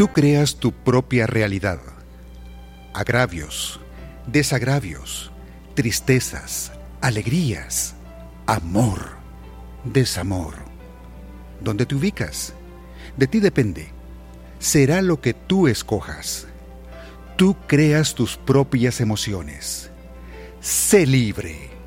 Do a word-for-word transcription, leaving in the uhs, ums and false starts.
Tú creas tu propia realidad. Agravios, desagravios, tristezas, alegrías, amor, desamor. ¿Dónde te ubicas? De ti depende. Será lo que tú escojas. Tú creas tus propias emociones. Sé libre.